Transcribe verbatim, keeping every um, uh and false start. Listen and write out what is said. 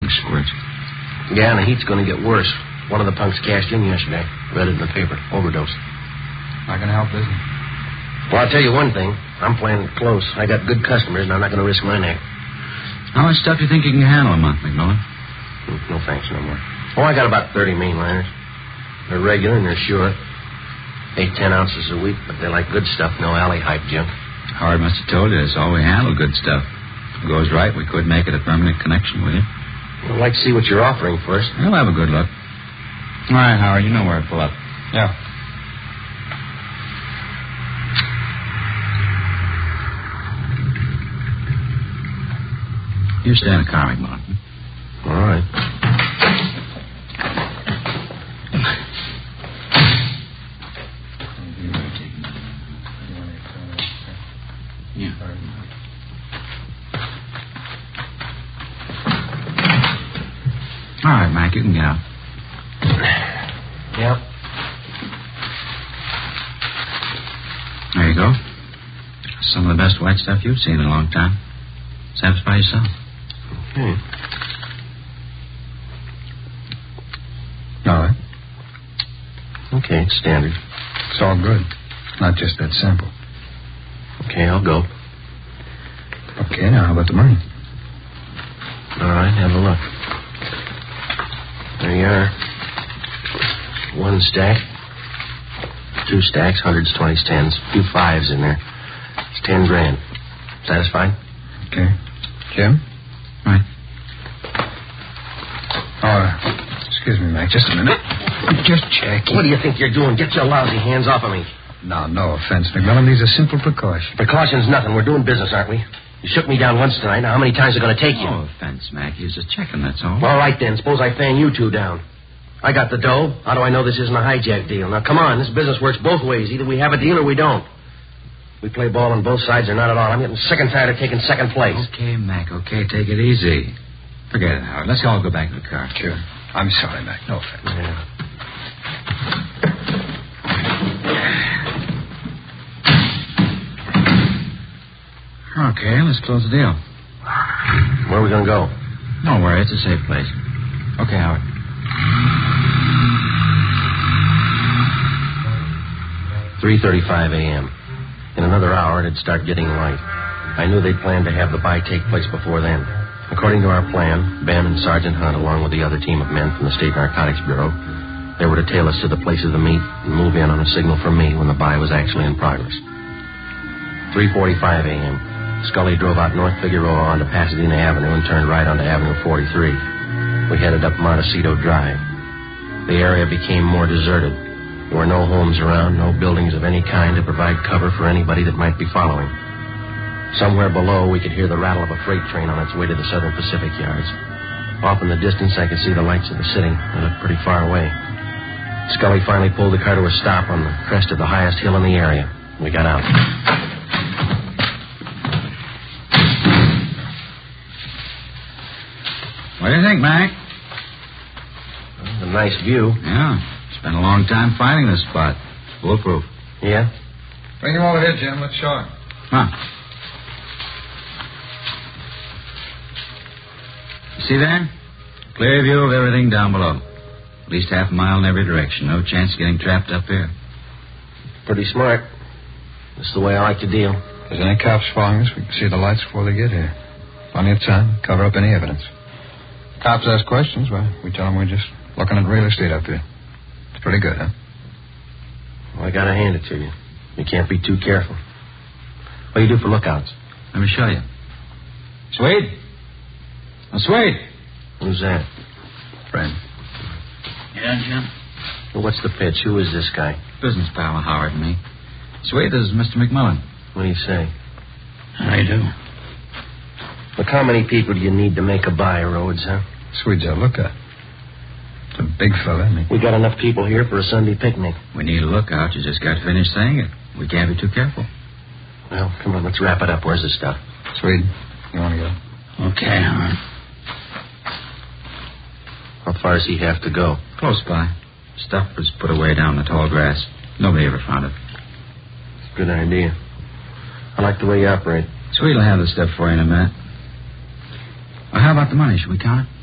squirts. Yeah, and the heat's going to get worse. One of the punks cashed in yesterday. Read it in the paper. Overdose. Not going to help, is it? Well, I'll tell you one thing. I'm playing it close. I got good customers, and I'm not going to risk my neck. How much stuff do you think you can handle a month, McMillan? No thanks, no more. Oh, I got about thirty mainliners. They're regular and they're sure. Eight, ten ounces a week, but they like good stuff, no alley hype junk. Howard must have told you that's all we handle, good stuff. If it goes right, we could make it a permanent connection with you. I'd like to see what you're offering first. We'll have a good look. All right, Howard, you know where to pull up. Yeah. You stay in the car, McMillan. All right. Yeah. All right, Mac, you can get out. Yep. There you go. Some of the best white stuff you've seen in a long time. Satisfy yourself. Okay. All right. Okay, it's standard. It's all good. Not just that sample. Okay, I'll go. Okay, now how about the money? All right, have a look. There you are. One stack. Two stacks, hundreds, twenties, tens. A few fives in there. It's ten grand. Satisfied? Okay. Jim? Right. Oh, excuse me, Mac. Just a minute. Just checking. What do you think you're doing? Get your lousy hands off of me. No, no offense, McMillan. These are simple precautions. Precaution's nothing. We're doing business, aren't we? You shook me down once tonight. Now, how many times are going to take you? No offense, Mac. He was just checking, that's all. All right, then. Suppose I fan you two down. I got the dough. How do I know this isn't a hijack deal? Now, come on. This business works both ways. Either we have a deal or we don't. We play ball on both sides or not at all. I'm getting sick and tired of taking second place. Okay, Mac. Okay, take it easy. Forget it, Howard. Let's all go back to the car. Sure. I'm sorry, Mac. No offense. Yeah. Okay, let's close the deal. Where are we going to go? Don't worry, it's a safe place. Okay, Howard. three thirty-five a.m. In another hour, it'd start getting light. I knew they'd planned to have the buy take place before then. According to our plan, Ben and Sergeant Hunt, along with the other team of men from the State Narcotics Bureau, they were to tail us to the place of the meet and move in on a signal from me when the buy was actually in progress. three forty-five a.m. Scully drove out North Figueroa onto Pasadena Avenue and turned right onto Avenue forty-three. We headed up Montecito Drive. The area became more deserted. There were no homes around, no buildings of any kind to provide cover for anybody that might be following. Somewhere below, we could hear the rattle of a freight train on its way to the Southern Pacific yards. Off in the distance, I could see the lights of the city. They looked pretty far away. Scully finally pulled the car to a stop on the crest of the highest hill in the area. We got out. What do you think, Mac? A nice view. Yeah. Spent a long time finding this spot. Foolproof. Yeah? Bring him over here, Jim. Let's show him. Huh. You see there? Clear view of everything down below. At least half a mile in every direction. No chance of getting trapped up here. Pretty smart. That's the way I like to deal. If there's any cops following us, we can see the lights before they get here. Plenty of time. Cover up any evidence. Cops ask questions, well, we tell them we're just looking at real estate up here. It's pretty good, huh? Well, I gotta hand it to you. You can't be too careful. What do you do for lookouts? Let me show you. Swede? Oh, Swede. Who's that? Friend. Yeah, Jim? Well, what's the pitch? Who is this guy? Business pal of Howard and me. Swede, this is Mister McMillan. What do you say? How do you do? Look, how many people do you need to make a buy, Rhodes, huh? Sweet's a lookout. It's a big fella, isn't he? We got enough people here for a Sunday picnic. We need a lookout. You just got finished saying it. We can't be too careful. Well, come on, let's wrap it up. Where's the stuff? Sweet, you want to go? Okay, Howard. How far does he have to go? Close by. Stuff was put away down in the tall grass. Nobody ever found it. Good idea. I like the way you operate. Sweet will have the stuff for you in a minute. Well, how about the money? Should we count it?